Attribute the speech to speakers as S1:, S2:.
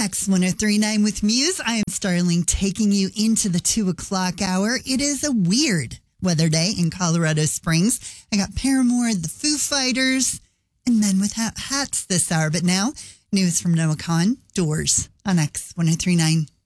S1: X1039 with Muse. I am Starling, taking you into the 2 o'clock hour. It is a weird weather day in Colorado Springs. I got Paramore, the Foo Fighters, and Men Without Hats this hour. But now, news from Noah Kahn, Doors on X1039.